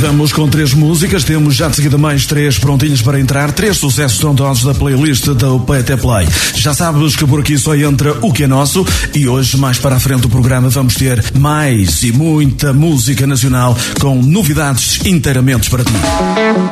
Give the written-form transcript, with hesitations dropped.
Começamos com 3 músicas, temos já de seguida mais 3 prontinhas para entrar, 3 sucessos estrondosos da playlist do PT Play. Já sabes que por aqui só entra o que é nosso e hoje, mais para a frente do programa, vamos ter mais e muita música nacional com novidades inteiramente para ti.